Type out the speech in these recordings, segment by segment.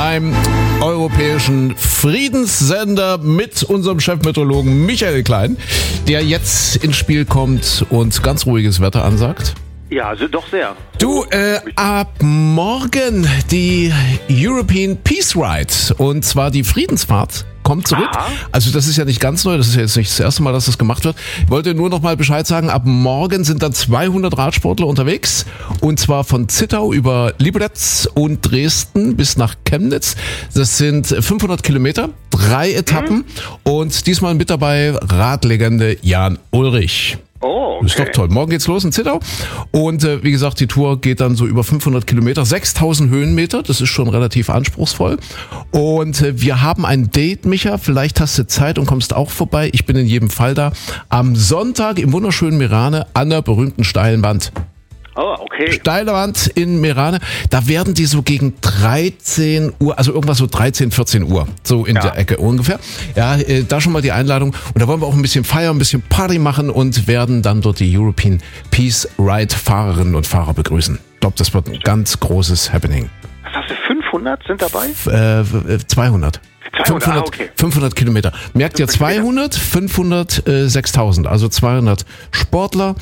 beim europäischen Friedenssender mit unserem Chefmeteorologen Michael Klein, der jetzt ins Spiel kommt und ganz ruhiges Wetter ansagt. Ja, also doch sehr. Du, ab morgen die European Peace Ride, und zwar die Friedensfahrt, kommt zurück. Aha. Also das ist ja nicht ganz neu, das ist ja jetzt nicht das erste Mal, dass das gemacht wird. Ich wollte nur noch mal Bescheid sagen, ab morgen sind dann 200 Radsportler unterwegs, und zwar von Zittau über Liberec und Dresden bis nach Chemnitz. Das sind 500 Kilometer, 3 Etappen und diesmal mit dabei Radlegende Jan Ullrich. Oh, okay. Ist doch toll. Morgen geht's los in Zittau und wie gesagt, die Tour geht dann so über 500 Kilometer, 6000 Höhenmeter, das ist schon relativ anspruchsvoll. Und wir haben ein Date, Micha, vielleicht hast du Zeit und kommst auch vorbei. Ich bin in jedem Fall da. Am Sonntag im wunderschönen Merane an der berühmten steilen Wand. Oh, okay. Steile Wand in Merane, da werden die so gegen 13 Uhr, also irgendwas so 13, 14 Uhr, so in der Ecke ungefähr. Ja, da schon mal die Einladung. Und da wollen wir auch ein bisschen feiern, ein bisschen Party machen und werden dann dort die European Peace Ride Fahrerinnen und Fahrer begrüßen. Ich glaube, das wird ein ganz großes Happening. Was hast du, 500 sind dabei? 200. 200, okay. 500 Kilometer. Merkt ihr 200, 500, 6000. Also 200 Sportler,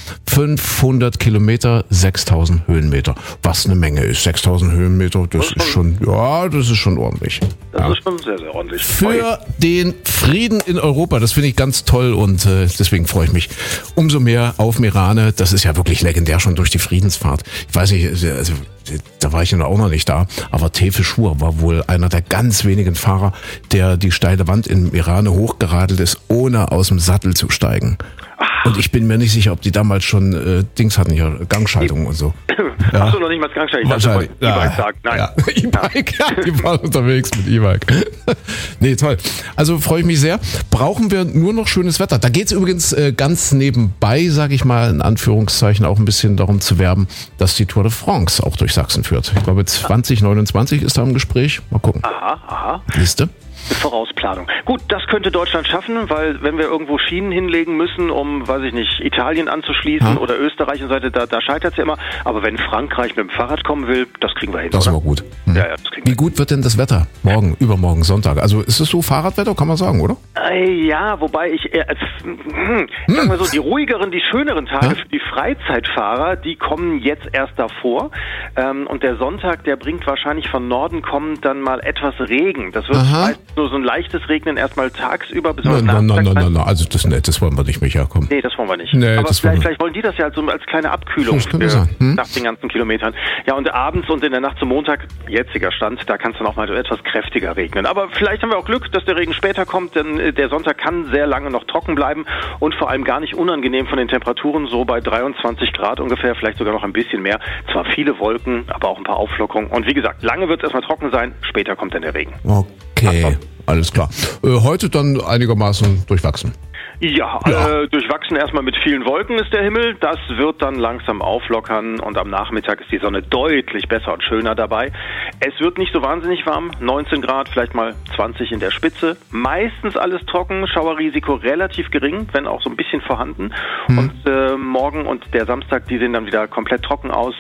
500 Kilometer, 6000 Höhenmeter. Was eine Menge ist. 6000 Höhenmeter, das ist schon ordentlich. Das ist schon sehr, sehr ordentlich. Für den Frieden in Europa, das finde ich ganz toll, und deswegen freue ich mich umso mehr auf Merane. Das ist ja wirklich legendär schon durch die Friedensfahrt. Ich weiß nicht, also da war ich ja auch noch nicht da, aber Tefe Schur war wohl einer der ganz wenigen Fahrer, der die steile Wand in Merane hochgeradelt ist, ohne aus dem Sattel zu steigen. Und ich bin mir nicht sicher, ob die damals schon Dings hatten, ja, Gangschaltung und so. Ja. Hast du noch nicht mal das Gangschaltung? Ich dachte, E-Bike sagt, nein. Ja. E-Bike, ja, die waren unterwegs mit E-Bike. Nee, toll. Also freue ich mich sehr. Brauchen wir nur noch schönes Wetter. Da geht es übrigens ganz nebenbei, sage ich mal, in Anführungszeichen, auch ein bisschen darum zu werben, dass die Tour de France auch durch Sachsen führt. Ich glaube, 2029 ist da im Gespräch. Mal gucken. Aha. Liste. Vorausplanung. Gut, das könnte Deutschland schaffen, weil wenn wir irgendwo Schienen hinlegen müssen, um, weiß ich nicht, Italien anzuschließen oder Österreich und so weiter, da scheitert es ja immer. Aber wenn Frankreich mit dem Fahrrad kommen will, das kriegen wir hin. Das ist aber gut. Ja, das kriegen wir. Wie gut wird denn das Wetter morgen, übermorgen, Sonntag? Also ist es so Fahrradwetter, kann man sagen, oder? Ja, wobei ich sagen wir so, die ruhigeren, die schöneren Tage für die Freizeitfahrer, die kommen jetzt erst davor. Und der Sonntag, der bringt wahrscheinlich von Norden kommend dann mal etwas Regen. Das wird meist nur so ein leichtes Regnen erstmal tagsüber. Nein, also das wollen wir nicht, Micha, komm. Nee, das wollen wir nicht. Nee, aber vielleicht wollen die das ja als kleine Abkühlung nach den ganzen Kilometern. Ja, und abends und in der Nacht zum Montag, jetziger Stand, da kann es dann auch mal etwas kräftiger regnen. Aber vielleicht haben wir auch Glück, dass der Regen später kommt, denn der Sonntag kann sehr lange noch trocken bleiben und vor allem gar nicht unangenehm von den Temperaturen, so bei 23 Grad ungefähr, vielleicht sogar noch ein bisschen mehr. Zwar viele Wolken, aber auch ein paar Auflockerungen. Und wie gesagt, lange wird es erstmal trocken sein, später kommt dann der Regen. Okay, alles klar. Heute dann einigermaßen durchwachsen. Ja, durchwachsen erstmal mit vielen Wolken ist der Himmel. Das wird dann langsam auflockern und am Nachmittag ist die Sonne deutlich besser und schöner dabei. Es wird nicht so wahnsinnig warm, 19 Grad, vielleicht mal 20 in der Spitze. Meistens alles trocken, Schauerrisiko relativ gering, wenn auch so ein bisschen vorhanden. Und morgen und der Samstag, die sehen dann wieder komplett trocken aus,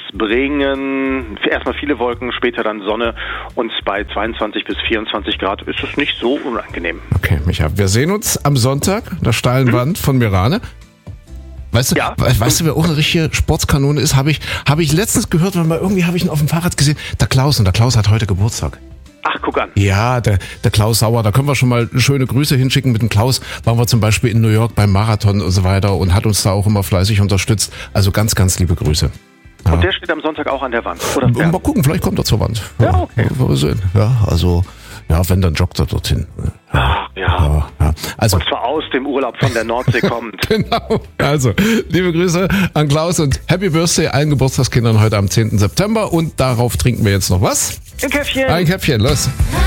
bringen erstmal viele Wolken, später dann Sonne und bei 22 bis 24 Grad ist es nicht so unangenehm. Okay, Micha, wir sehen uns am Sonntag, der steilen Wand von Merane. Weißt du, weißt du, wer auch eine richtige Sportskanone ist? Habe ich letztens gehört, weil mal irgendwie habe ich ihn auf dem Fahrrad gesehen. Der Klaus, und der Klaus hat heute Geburtstag. Ach, guck an. Ja, der Klaus Sauer, da können wir schon mal schöne Grüße hinschicken. Mit dem Klaus waren wir zum Beispiel in New York beim Marathon und so weiter und hat uns da auch immer fleißig unterstützt. Also ganz, ganz liebe Grüße. Ja. Und der steht am Sonntag auch an der Wand, oder? Mal gucken, vielleicht kommt er zur Wand. Ja, okay. Mal sehen. Ja, also, wenn, dann joggt er dorthin. Ja. Also, und zwar aus dem Urlaub von der Nordsee kommt. Genau. Also, liebe Grüße an Klaus und Happy Birthday allen Geburtstagskindern heute am 10. September. Und darauf trinken wir jetzt noch was? Ein Käffchen. Ein Käffchen, los.